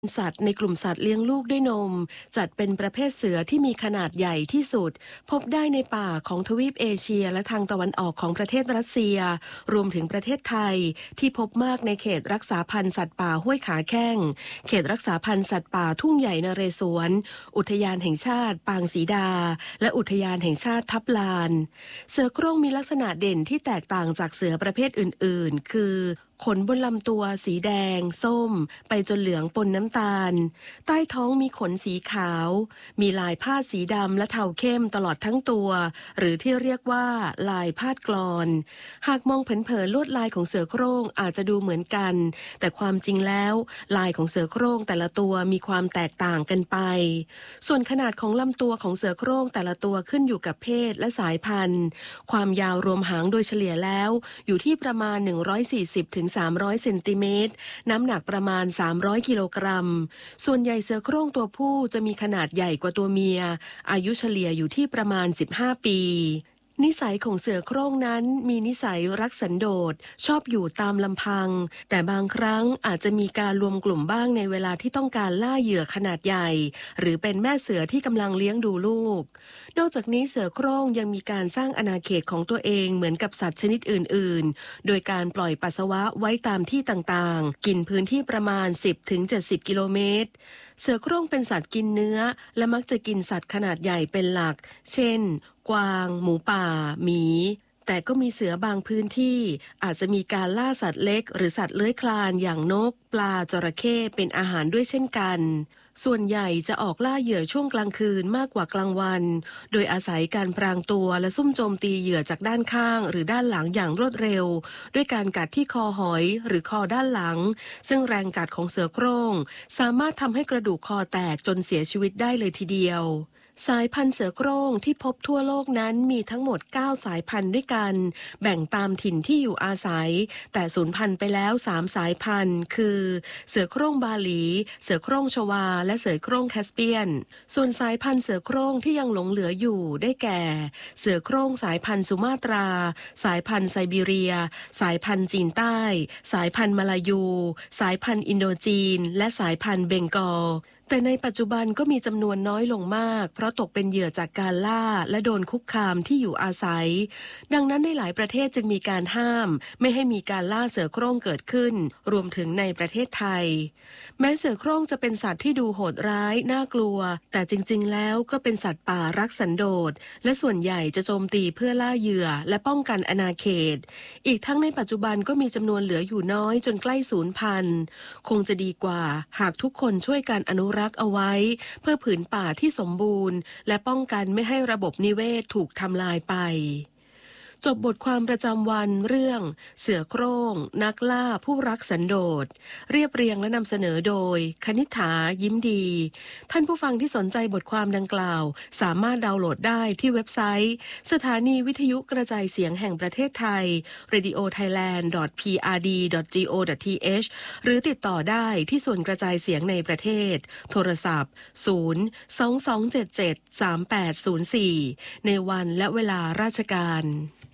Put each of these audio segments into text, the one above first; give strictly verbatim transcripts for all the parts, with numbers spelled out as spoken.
สัตว์ในกลุ่มสัตว์เลี้ยงลูกด้วยนมจัดเป็นประเภทเสือที่มีขนาดใหญ่ที่สุดพบได้ในป่าของทวีปเอเชียและทางตะวันออกของประเทศรัสเซียรวมถึงประเทศไทยที่พบมากในเขตรักษาพันธุ์สัตว์ป่าห้วยขาแข้งเขตรักษาพันธุ์สัตว์ป่าทุ่งใหญ่นเรศวรอุทยานแห่งชาติปางศรีดาและอุทยานแห่งชาติทับลานเสือโคร่งมีลักษณะเด่นที่แตกต่างจากเสือประเภทอื่นๆคือขนบนลำตัวสีแดงส้มไปจนเหลืองปนน้ำตาลใต้ท้องมีขนสีขาวมีลายพาดสีดำและเทาเข้มตลอดทั้งตัวหรือที่เรียกว่าลายพาดกลอนหากมองเผินๆลวดลายของเสือโคร่งอาจจะดูเหมือนกันแต่ความจริงแล้วลายของเสือโคร่งแต่ละตัวมีความแตกต่างกันไปส่วนขนาดของลำตัวของเสือโคร่งแต่ละตัวขึ้นอยู่กับเพศและสายพันธุ์ความยาวรวมหางโดยเฉลี่ยแล้วอยู่ที่ประมาณหนึ่งร้อยสี่สิบถึงสามร้อยเซนติเมตรน้ำหนักประมาณสามร้อยกิโลกรัมส่วนใหญ่เสือโคร่งตัวผู้จะมีขนาดใหญ่กว่าตัวเมียอายุเฉลี่ยอยู่ที่ประมาณสิบห้าปีนิสัยของเสือโคร่งนั้นมีนิสัยรักสันโดษชอบอยู่ตามลำพังแต่บางครั้งอาจจะมีการรวมกลุ่มบ้างในเวลาที่ต้องการล่าเหยื่อขนาดใหญ่หรือเป็นแม่เสือที่กำลังเลี้ยงดูลูกนอกจากนี้เสือโคร่งยังมีการสร้างอาณาเขตของตัวเองเหมือนกับสัตว์ชนิดอื่นๆโดยการปล่อยปัสสาวะไว้ตามที่ต่างๆกินพื้นที่ประมาณ สิบถึงเจ็ดสิบ กิโลเมตรเสือโคร่งเป็นสัตว์กินเนื้อและมักจะกินสัตว์ขนาดใหญ่เป็นหลักเช่นกวางหมูป่าหมีแต่ก็มีเสือบางพื้นที่อาจจะมีการล่าสัตว์เล็กหรือสัตว์เลื้อยคลานอย่างนกปลาจระเข้เป็นอาหารด้วยเช่นกันส่วนใหญ่จะออกล่าเหยื่อช่วงกลางคืนมากกว่ากลางวันโดยอาศัยการพรางตัวและซุ่มโจมตีเหยื่อจากด้านข้างหรือด้านหลังอย่างรวดเร็วด้วยการกัดที่คอหอยหรือคอด้านหลังซึ่งแรงกัดของเสือโคร่งสามารถทำให้กระดูกคอแตกจนเสียชีวิตได้เลยทีเดียวสายพันธุ์เสือโคร่งที่พบทั่วโลกนั้นมีทั้งหมดเก้าสายพันธุ์ด้วยกันแบ่งตามถิ่นที่อยู่อาศัยแต่สูญพันธุ์ไปแล้วสามสายพันธุ์คือเสือโคร่งบาหลีเสือโคร่งชวาและเสือโคร่งแคสเปียนส่วนสายพันธุ์เสือโคร่งที่ยังหลงเหลืออยู่ได้แก่เสือโคร่งสายพันธุ์สุมาตราสายพันธุ์ไซบีเรียสายพันธุ์จีนใต้สายพันธุ์มาลายูสายพันธุ์อินโดจีนและสายพันธุ์เบงกอลแต่ในปัจจุบันก็มีจำนวนน้อยลงมากเพราะตกเป็นเหยื่อจากการล่าและโดนคุกคามที่อยู่อาศัยดังนั้นในหลายประเทศจึงมีการห้ามไม่ให้มีการล่าเสือโคร่งเกิดขึ้นรวมถึงในประเทศไทยแม้เสือโคร่งจะเป็นสัตว์ที่ดูโหดร้ายน่ากลัวแต่จริงๆแล้วก็เป็นสัตว์ป่ารักสันโดษและส่วนใหญ่จะโจมตีเพื่อล่าเหยื่อและป้องกันอาณาเขตอีกทั้งในปัจจุบันก็มีจำนวนเหลืออยู่น้อยจนใกล้สูญพันธุ์คงจะดีกว่าหากทุกคนช่วยกันอนุรักษ์เอาไว้เพื่อผืนป่าที่สมบูรณ์และป้องกันไม่ให้ระบบนิเวศถูกทำลายไปจบบทความประจำวันเรื่องเสือโคร่งนักล่าผู้รักสันโดษเรียบเรียงและนำเสนอโดยคณิษฐายิ้มดีท่านผู้ฟังที่สนใจบทความดังกล่าวสามารถดาวน์โหลดได้ที่เว็บไซต์สถานีวิทยุกระจายเสียงแห่งประเทศไทย เรดิโอไทยแลนด์ ดอท พี อาร์ ดี ดอท จี โอ ดอท ที เอช หรือติดต่อได้ที่ส่วนกระจายเสียงในประเทศโทรศัพท์ศูนย์ สอง สอง เจ็ด เจ็ด สาม แปด ศูนย์ สี่ในวันและเวลาราชการ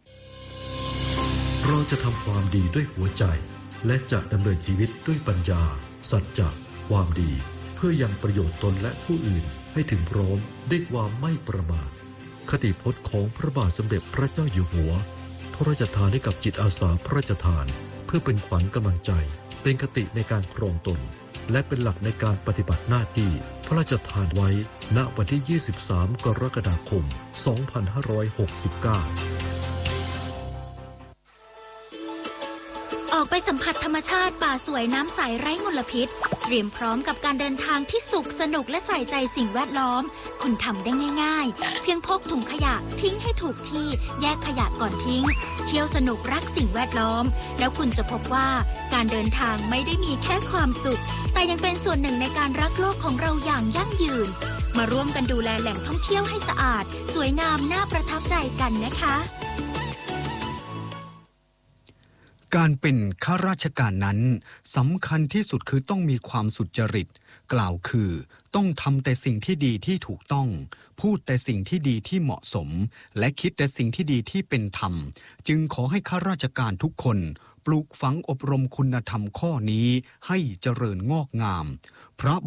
เราจะทำความดีด้วยหัวใจและจะดำเนินชีวิตด้วยปัญญาสัจจะความดีเพื่อยังประโยชน์ตนและผู้อื่นให้ถึงพร้อมด้วยความไม่ประมาทคติพจน์ของพระบาทสมเด็จพระเจ้าอยู่หัวพระราชทานให้กับจิตอาสาพระราชทานเพื่อเป็นขวัญกำลังใจเป็นคติในการครองตนและเป็นหลักในการปฏิบัติหน้าที่พระราชทานไว้ณวันที่ยี่สิบสามกรกฎาคมสองพันห้าร้อยหกสิบเก้าออกไปสัมผัสธรรมชาติป่าสวยน้ำใสไร้มลพิษเตรียมพร้อมกับการเดินทางที่สุขสนุกและใส่ใจสิ่งแวดล้อมคุณทำได้ง่ายๆเพียงพกถุงขยะทิ้งให้ถูกที่แยกขยะก่อนทิ้งเที่ยวสนุกรักสิ่งแวดล้อมแล้วคุณจะพบว่าการเดินทางไม่ได้มีแค่ความสุขแต่ยังเป็นส่วนหนึ่งในการรักโลกของเราอย่างยั่งยืนมาร่วมกันดูแลแหล่งท่องเที่ยวให้สะอาดสวยงามน่าประทับใจกันนะคะการเป็นข้าราชการนั้นสำคัญที่สุดคือต้องมีความสุจริตกล่าวคือต้องทำแต่สิ่งที่ดีที่ถูกต้องพูดแต่สิ่งที่ดีที่เหมาะสมและคิดแต่สิ่งที่ดีที่เป็นธรรมจึงขอให้ข้าราชการทุกคนปลูกฝังอบรมคุณธรรมข้อนี้ให้เจริญงอกงามพระ